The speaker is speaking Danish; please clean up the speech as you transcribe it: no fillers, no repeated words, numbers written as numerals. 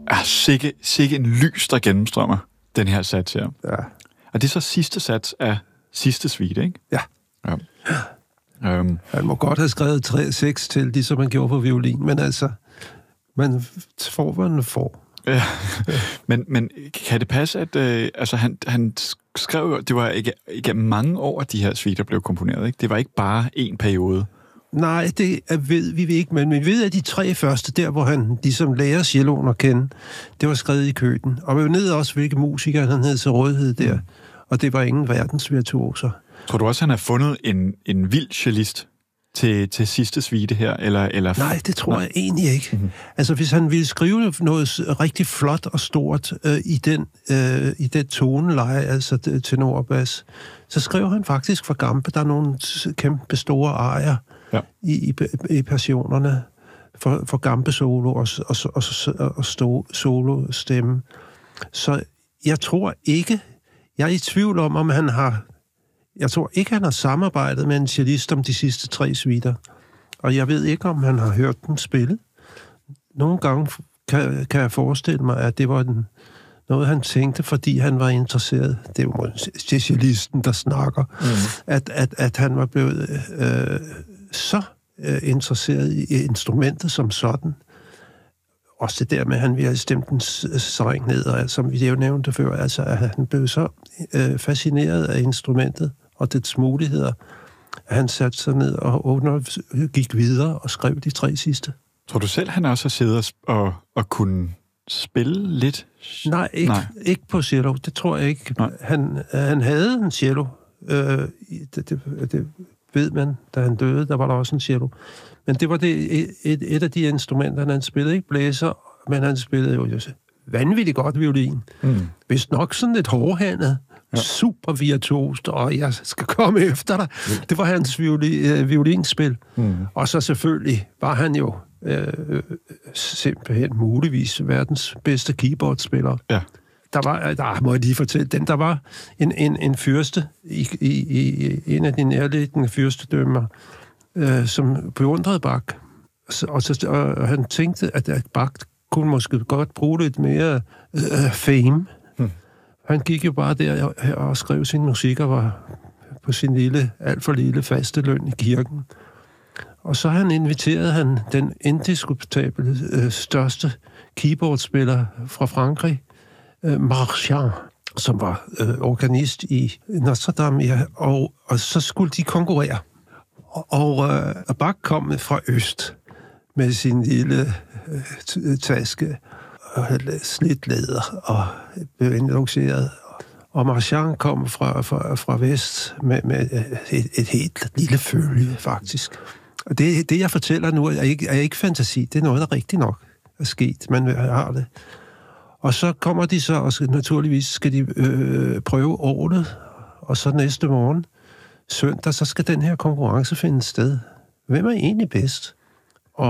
Sikke en lys, der gennemstrømmer den her sats her. Ja. Og det er så sidste sats af sidste suite, ikke? Ja. Han må godt have skrevet 3-6 til, ligesom man gjorde på violin, men altså, man får, hvad man får. Ja. Men kan det passe, at han skrev, det var ikke mange år, at de her suiter blev komponeret, ikke? Det var ikke bare en periode. Nej, det ved vi ikke, men vi ved, at de 3 første, der hvor han ligesom lærer celloen at kende, det var skrevet i Køten. Og vi ved også, hvilke musikere han havde til rådighed der. Og det var ingen verdensvirtuoser. Tror du også, han har fundet en vild cellist til sidste suite her? Eller? Nej, det tror jeg egentlig ikke. Mm-hmm. Altså, hvis han ville skrive noget rigtig flot og stort i den toneleje, altså tenor og bas, så skrev han faktisk for Gambe. Der er nogle kæmpe store arier i passionerne for Gambe solo og solo stemme. Så jeg tror ikke, jeg er i tvivl om han har... Jeg tror ikke, han har samarbejdet med en cellist om de sidste 3 suiter. Og jeg ved ikke, om han har hørt dem spille. Nogle gange kan jeg forestille mig, at det var noget, han tænkte, fordi han var interesseret. Det er jo cellisten, der snakker. At han var blevet så interesseret i instrumentet som sådan. Også det der med, at han ville have stemt en streng ned, og som vi jo nævnte før, altså, at han blev så fascineret af instrumentet og dets muligheder, at han satte sig ned og gik videre og skrev de 3 sidste. Tror du selv, han også har siddet og kunne spille lidt? Nej, ikke på cello. Det tror jeg ikke. Han havde en cello. Det ved man, da han døde, der var der også en cello. Men det var et af de instrumenter, han spillede ikke blæser, men han spillede jo vanvittigt godt violin. Vist nok sådan lidt hårdhændet, super virtuost, og jeg skal komme efter dig. Det var hans violinspil. Og så selvfølgelig var han jo simpelthen muligvis verdens bedste keyboardspiller. Ja. Der må jeg lige fortælle, der var en fyrste i en af de nærliggende fyrstedømmer, som beundrede Bach. Og han tænkte, at Bach kunne måske godt bruge lidt mere fame. Han gik jo bare der og skrev sin musik og var på sin alt for lille faste løn i kirken. Og så inviterede han den indiskutabelt største keyboardspiller fra Frankrig, Marchand, som var organist i Notre Dame, og så skulle de konkurrere. Og Bach kom fra øst med sin lille taske og slidt læder og blev indluxeret. Og Marchand kom fra vest med et helt lille følge, faktisk. Og det jeg fortæller nu, er ikke fantasi. Det er noget, der rigtig nok er sket. Man har det. Og så kommer de så, og naturligvis skal de prøve året, og så næste morgen, søndag, så skal den her konkurrence finde sted. Hvem er egentlig bedst?